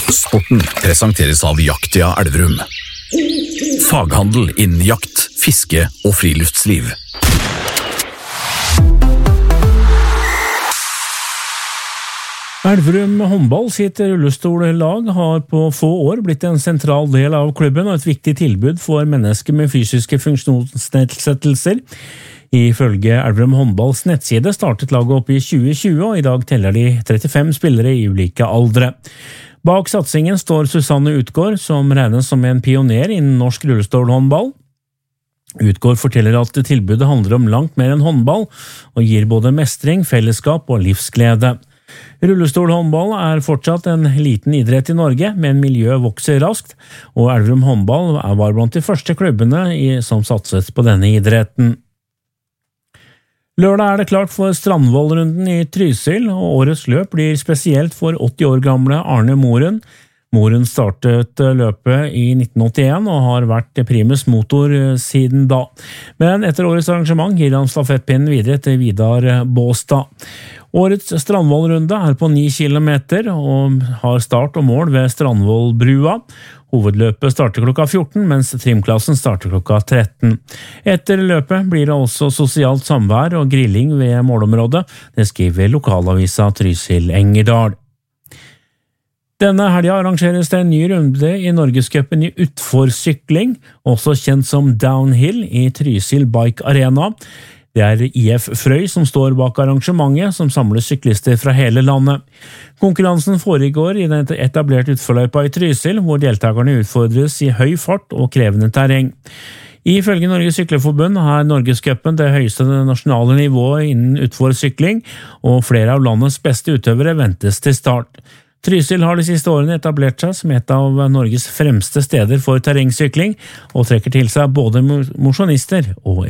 Sporten presenteres av Jaktia Elverum. Faghandel innen jakt, fiske og friluftsliv. Elverum håndball sitt rullestollag har på få år blitt en sentral del av klubben og et viktig tilbud for mennesker med fysiske funksjonsnedsettelser. Ifølge Elverum håndballs nettside startet laget opp i 2020, og i dag teller de 35 spillere i ulike aldre. Bak satsingen står Susanne Utgård, som regnes som en pioner innen norsk rullestolhåndball. Utgård forteller at tilbudet handler om langt mer enn håndball, og gir både mestring, fellesskap og livsglede. Rullestolhåndball er fortsatt en liten idrett i Norge, men miljøet vokser raskt, og Elverum håndball var blant de første klubbene som satset på denne idretten. Lørdag er det klart for Strandvollrunden i Trysil, og årets løp blir spesielt for 80 år gamle Arne Moren. Moren startet løpet i 1981 og har vært primus motor siden da. Men etter årets arrangement gir han stafettpinnen videre til Vidar Båstad. Årets Strandvollrunde er på 9 kilometer og har start og mål ved Strandvollbrua. Hovedløpet starter klokka 14, mens trimklassen starter klokka 13. Etter løpet blir det også sosialt samvær og grilling ved målområdet. Det skriver lokalavisa Trysil Engerdal. Denne helga arrangeres det en ny runde i Norgescupen i utforsykling, også kjent som Downhill i Trysil Bike Arena. Det er IF Frøy som står bak arrangementet, som samler syklister fra hele landet. Konkurransen foregår i den etablerte utforløypa i Trysil, hvor deltakerne utfordres i høy fart og krevende terreng. Ifølge Norges Syklerforbund er Norgescupen det høyeste nasjonale nivået innen utforsykling, og flere av landets beste utøvere ventes til start. Trysil har de siste årene etablert seg som et av Norges fremste steder for terrengsykling, og trekker til seg både mosjonister og